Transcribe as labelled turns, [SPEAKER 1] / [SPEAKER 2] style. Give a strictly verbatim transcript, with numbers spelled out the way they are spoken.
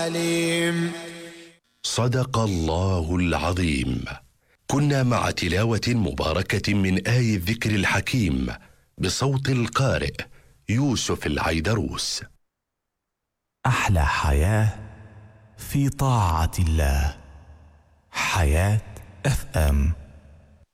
[SPEAKER 1] عليم.
[SPEAKER 2] صدق الله العظيم. كنا مع تلاوة مباركة من آي الذكر الحكيم بصوت القارئ يوسف العيدروس.
[SPEAKER 3] أحلى حياة في طاعة الله. حياة اف ام.